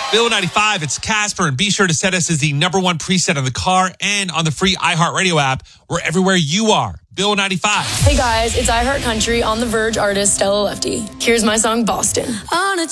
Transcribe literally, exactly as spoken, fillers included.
Bill ninety-five, it's Casper, and be sure to set us as the number one preset on the car and on the free iHeartRadio app. We're everywhere you are. Bill ninety-five. Hey guys, it's iHeart Country on the Verge artist Stella Lefty. Here's my song, Boston. On a